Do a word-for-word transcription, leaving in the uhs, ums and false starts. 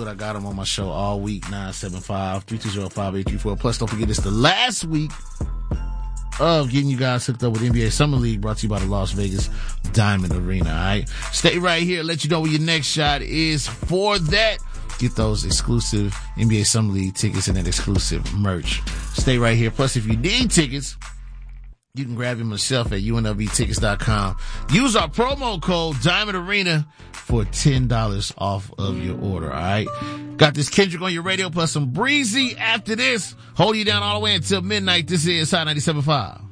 what I got them on my show all week. nine seven five, three two zero, five eight three four. Plus, don't forget, it's the last week of getting you guys hooked up with N B A Summer League, brought to you by the Las Vegas Diamond Arena. All right, stay right here. Let you know where your next shot is for that. Get those exclusive N B A Summer League tickets and that exclusive merch. Stay right here. Plus, if you need tickets, you can grab them yourself at U N L V tickets dot com. Use our promo code Diamond Arena for ten dollars off of your order. All right. Got this Kendrick on your radio plus some Breezy after this. Hold you down all the way until midnight. This is Hot ninety-seven point five.